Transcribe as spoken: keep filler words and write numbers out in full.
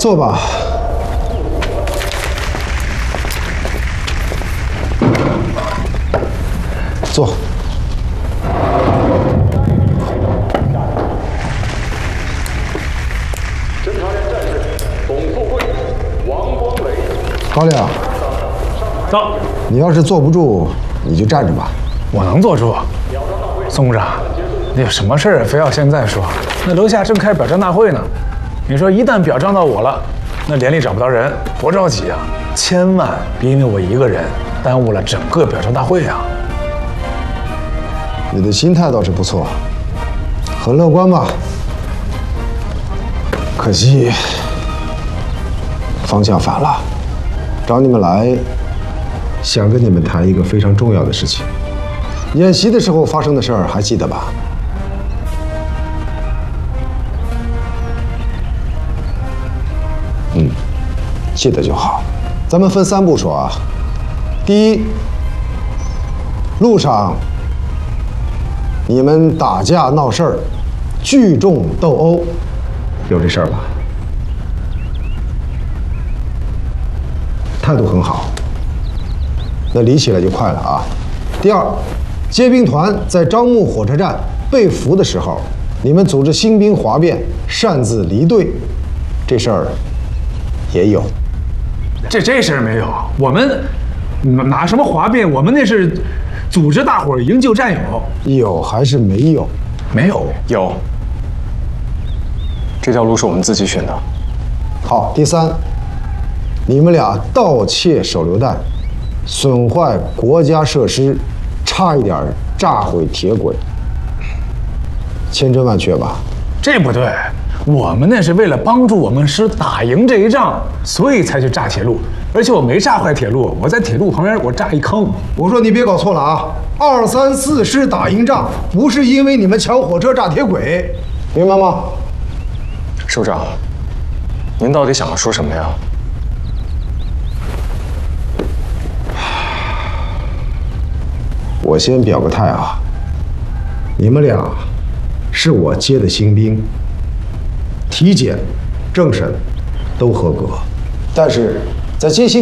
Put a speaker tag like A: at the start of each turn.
A: 坐吧。坐。
B: 侦察连战士董富贵、王光磊。
A: 高亮，
C: 到。
A: 你要是坐不住，你就站着吧。
C: 我能坐住。宋部长，你有什么事儿非要现在说？那楼下正开表彰大会呢。你说一旦表彰到我了，那连里找不到人，多着急啊！千万别因为我一个人耽误了整个表彰大会啊！
A: 你的心态倒是不错，很乐观吧？可惜方向反了。找你们来，想跟你们谈一个非常重要的事情。演习的时候发生的事儿还记得吧？嗯，记得就好。咱们分三步说啊。第一，路上你们打架闹事儿，聚众斗殴，有这事儿吧？态度很好，那理起来就快了啊。第二，接兵团在樟木火车站被俘的时候，你们组织新兵哗变，擅自离队，这事儿也有。
C: 这这事儿没有，我们拿什么哗变？我们那是组织大伙儿营救战友。
A: 有还是没有？
C: 没有，
D: 有。这条路是我们自己选的。
A: 好，第三，你们俩盗窃手榴弹，损坏国家设施，差一点炸毁铁轨，千真万确吧？
C: 这不对，我们那是为了帮助我们师打赢这一仗，所以才去炸铁路。而且我没炸坏铁路，我在铁路旁边我炸一坑。
A: 我说你别搞错了啊！二三四师打赢仗，不是因为你们抢火车炸铁轨，明白吗？
D: 首长，您到底想要说什么呀？
A: 我先表个态啊，你们俩是我接的新兵，体检、政审都合格，但是在接新